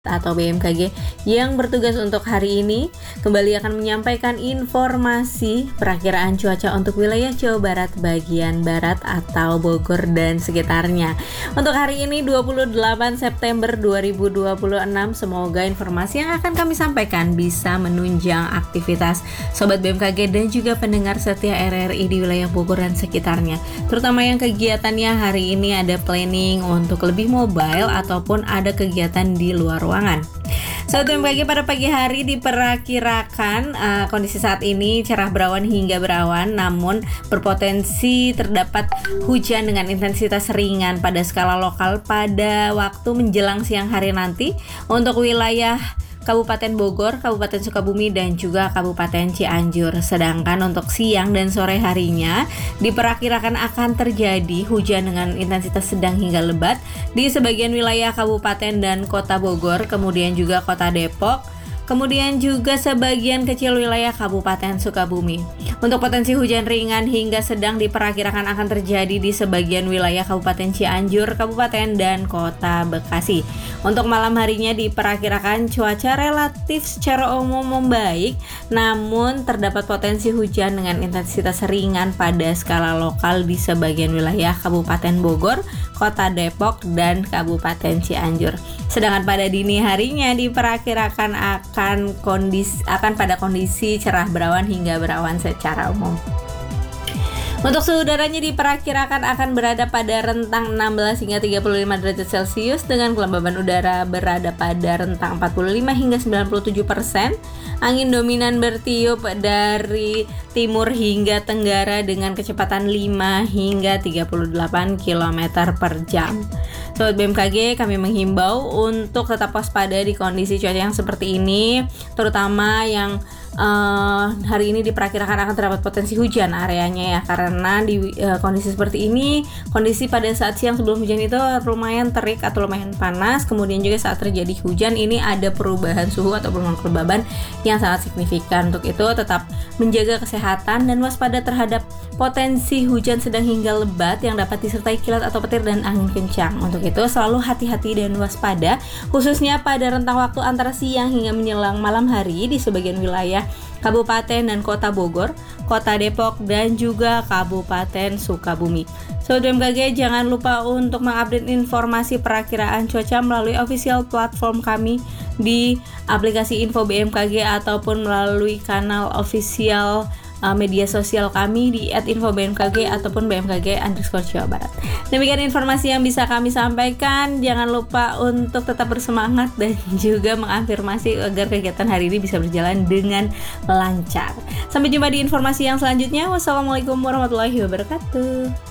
atau BMKG yang bertugas untuk hari ini kembali akan menyampaikan informasi perakiraan cuaca untuk wilayah Jawa Barat bagian barat atau Bogor dan sekitarnya. Untuk hari ini 28 September 2026, semoga informasi yang akan kami sampaikan bisa menunjang aktivitas Sobat BMKG dan juga pendengar setia RRI di wilayah Bogor dan sekitarnya. Terutama yang kegiatannya hari ini ada planning untuk lebih mobile ataupun ada kegiatan di luar ruangan. Sobat BMKG, pada pagi hari diperkirakan kondisi saat ini cerah berawan hingga berawan, namun berpotensi terdapat hujan dengan intensitas ringan pada skala lokal pada waktu menjelang siang hari nanti untuk wilayah Kabupaten Bogor, Kabupaten Sukabumi, dan juga Kabupaten Cianjur. Sedangkan untuk siang dan sore harinya diperkirakan akan terjadi hujan dengan intensitas sedang hingga lebat di sebagian wilayah Kabupaten dan Kota Bogor, kemudian juga Kota Depok, kemudian juga sebagian kecil wilayah Kabupaten Sukabumi. Untuk potensi hujan ringan hingga sedang diperkirakan akan terjadi di sebagian wilayah Kabupaten Cianjur, Kabupaten dan Kota Bekasi. Untuk malam harinya diperkirakan cuaca relatif secara umum membaik, namun terdapat potensi hujan dengan intensitas ringan pada skala lokal di sebagian wilayah Kabupaten Bogor, Kota Depok, dan Kabupaten Cianjur. Sedangkan pada dini harinya diperkirakan akan pada kondisi cerah berawan hingga berawan secara umum. Untuk suhu udaranya diperkirakan akan berada pada rentang 16 hingga 35 derajat Celcius dengan kelembaban udara berada pada rentang 45 hingga 97%. Angin dominan bertiup dari timur hingga tenggara dengan kecepatan 5 hingga 38 km per jam. Sobat BMKG, kami menghimbau untuk tetap waspada di kondisi cuaca yang seperti ini, terutama yang hari ini diperkirakan akan terdapat potensi hujan areanya ya, karena di kondisi seperti ini, kondisi pada saat siang sebelum hujan itu lumayan terik atau lumayan panas, kemudian juga saat terjadi hujan ini ada perubahan suhu atau perubahan kelembaban yang sangat signifikan. Untuk itu tetap menjaga kesehatan dan waspada terhadap potensi hujan sedang hingga lebat yang dapat disertai kilat atau petir dan angin kencang. Untuk itu selalu hati-hati dan waspada, khususnya pada rentang waktu antara siang hingga menjelang malam hari di sebagian wilayah Kabupaten dan Kota Bogor, Kota Depok, dan juga Kabupaten Sukabumi. Sobat BMKG, jangan lupa untuk mengupdate informasi perakiraan cuaca melalui official platform kami di aplikasi Info BMKG ataupun melalui kanal official media sosial kami di @infobmkg ataupun bmkg_Jawa Barat. Demikian informasi yang bisa kami sampaikan. Jangan lupa untuk tetap bersemangat dan juga mengafirmasi agar kegiatan hari ini bisa berjalan dengan lancar. Sampai jumpa di informasi yang selanjutnya. Wassalamualaikum warahmatullahi wabarakatuh.